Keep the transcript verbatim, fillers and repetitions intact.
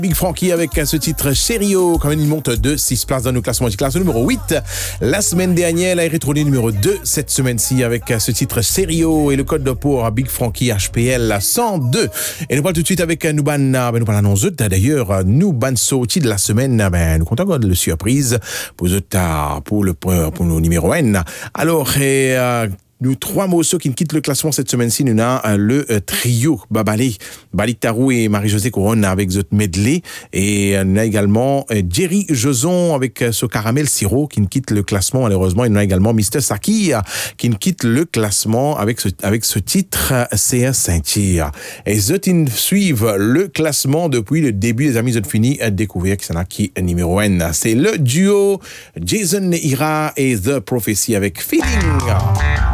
Big Frankie avec ce titre Cherio, quand même il monte de six places dans nos classements. Il classe numéro huit. La semaine dernière, il a retourné numéro deux cette semaine-ci avec ce titre Cherio et le code de pour Big Frankie H P L cent deux. Et nous parlons tout de suite avec Nouban, ben, nous parlons nous d'ailleurs, Nouban sorti de la semaine, ben, nous comptons le surprise pour, pour le, pour le numéro un. Alors, et, euh, nous trois morceaux qui quittent le classement cette semaine-ci, nous avons euh, le euh, trio Babalé, Balik Tarou et Marie-Josée Couronne avec The Medley. Et euh, nous avons également euh, Jerry Joson avec euh, ce caramel sirop qui quitte le classement malheureusement. Et nous avons également Mister Saki euh, qui quitte le classement avec ce, avec ce titre euh, C un Saint-Cyr. Et The suivent le classement depuis le début. Les amis, vous fini à découvrir qui s'en a qui est numéro un. C'est le duo Jason Ira et The Prophecy avec Feeling.